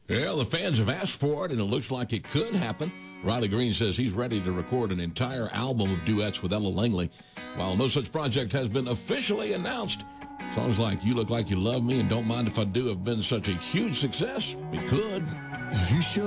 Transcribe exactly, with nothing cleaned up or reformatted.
Well, the fans have asked for it, and it looks like it could happen. Riley Green says he's ready to record an entire album of duets with Ella Langley. While no such project has been officially announced, songs like You Look Like You Love Me and Don't Mind If I Do have been such a huge success, it could. You show